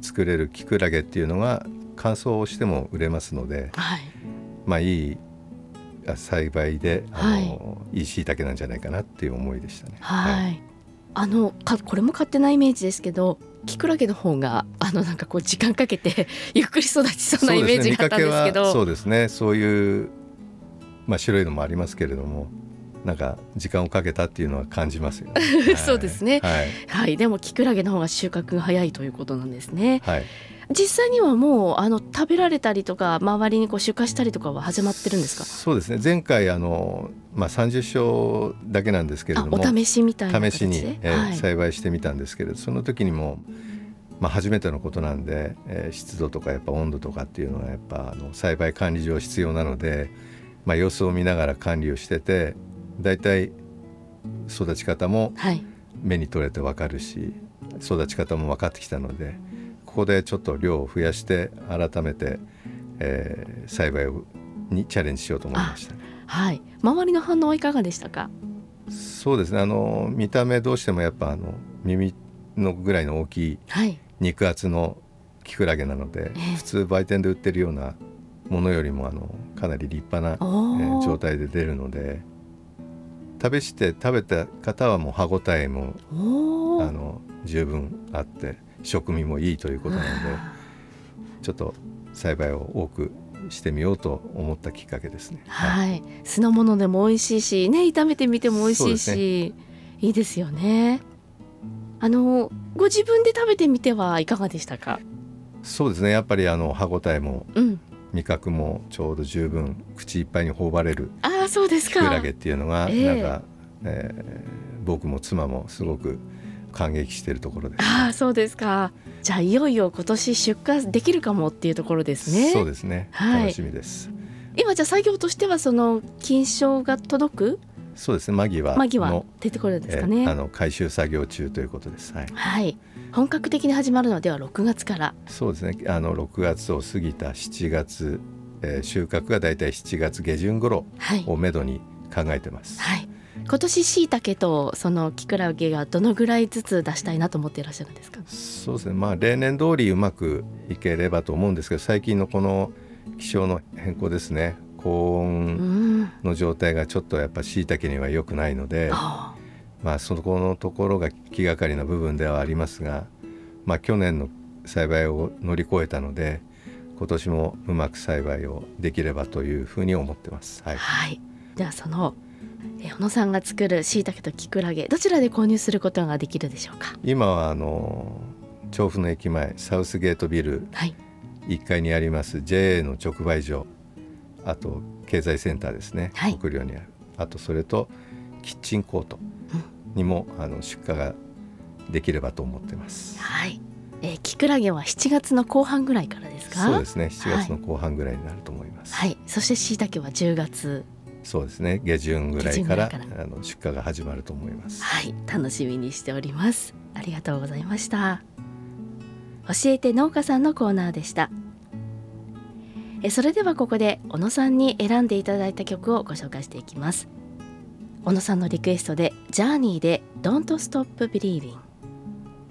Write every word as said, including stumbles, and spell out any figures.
作れるキクラゲっていうのが乾燥をしても売れますので、 はい、 まあいい栽培であの、はい、いい椎茸なんじゃないかなっていう思いでしたね。 はい、 はい、 あのかこれも勝手なイメージですけど、キクラゲの方があのなんかこう時間かけてゆっくり育ちそうなイメージがあったんですけど、 そうですね、そういう、まあ、白いのもありますけれども、なんか時間をかけたっていうのは感じますよね。はい、 そうですね、 はいはい、でもキクラゲの方が収穫が早いということなんですね。 はい、 実際にはもうあの食べられたりとか周りにこう出荷したりとかは始まってるんですか？ そうですね、前回あの、まあ、さんじゅっしょうだけなんですけれども、 お試しみたいな形で試しに、えーはい、栽培してみたんですけれど、その時にも、まあ、初めてのことなんで、えー、湿度とかやっぱ温度とかっていうのはやっぱあの栽培管理上必要なので、まあ、様子を見ながら管理をしてて、だいたい育ち方も目に取れて分かるし、育ち方も分かってきたので、ここでちょっと量を増やして改めて、えー、栽培にチャレンジしようと思いましたね。 はい、周りの反応はいかがでしたか？ そうですね、あの見た目どうしてもやっぱあの耳のぐらいの大きい肉厚のキクラゲなので、はい、普通売店で売ってるようなものよりもあのかなり立派な、えー、状態で出るので、食べして食べた方はもう歯ごたえもあの十分あって食味もいいということなので、ちょっと栽培を多くしてみようと思ったきっかけですね。 はいはい、酢の物でも美味しいし、ね、炒めてみても美味しいし、ね、いいですよね。あのご自分で食べてみてはいかがでしたか？ そうですね、やっぱりあの歯ごたえも、 うん、 味覚もちょうど十分口いっぱいに頬張れるキクラゲっていうのが、えーなんかえー、僕も妻もすごく感激しているところです、ね。 あ、そうですか。じゃあいよいよ今年出荷できるかもっていうところですね。 そうですね、はい、楽しみです。 今じゃあ作業としてはその菌床が届く、 そうですね、間際の間際出てこるんですかね。 えー、あの回収作業中ということです。はい、 はい、本格的に始まるのではろくがつから。 そうですね、あのろくがつを過ぎたしちがつ、えー、収穫がだいたいしちがつげじゅん頃をめどに考えてます。 はいはい、今年椎茸とそのキクラゲがどのぐらいずつ出したいなと思っていらっしゃるんですか？ そうですね、まあ、例年通りうまくいければと思うんですけど、最近のこの気象の変更ですね、高温の状態がちょっとやっぱ椎茸には良くないので、まあ、そこのところが気がかりな部分ではありますが、まあ、去年の栽培を乗り越えたので今年もうまく栽培をできればというふうに思ってます。はい、 はい、じゃあその小野さんが作る椎茸とキクラゲ、どちらで購入することができるでしょうか？ 今はあの調布の駅前サウスゲートビルいっかいにあります ジェイエー の直売所、あと経済センターですね、はい、国領にある、あとそれとキッチンコートにも、うん、あの出荷ができればと思ってます。 はい、えー、キクラゲはしちがつの後半ぐらいからですか？ そうですね、しちがつの後半ぐらいになると思います。 はいはい、そして椎茸はじゅうがつ、 そうですね、下旬ぐらいからあの出荷が始まると思います。 はい、楽しみにしております。ありがとうございました。教えて農家さんのコーナーでした。えそれではここで小野さんに選んでいただいた曲をご紹介していきます。小野さんのリクエストでジャーニーで Don't Stop Believing。